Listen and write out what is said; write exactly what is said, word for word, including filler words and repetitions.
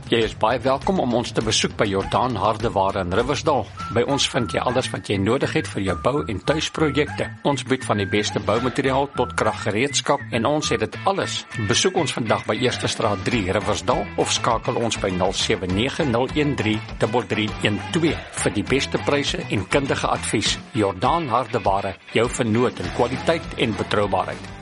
Jy is baie welkom om ons te besoek by Jordaan Hardeware in Riversdal. By ons vind jy alles wat jy nodig het vir jou bou- en tuisprojekte. Ons bied van die beste boumateriaal tot kraggereedskap en ons het dit alles. Besoek ons vandag by Eerste Straat drie Riversdal of skakel ons by nul sewe nege nul een drie drie drie een twee vir die beste pryse en kundige advies. Jordaan Hardeware, jou vernoot in kwaliteit en betroubaarheid.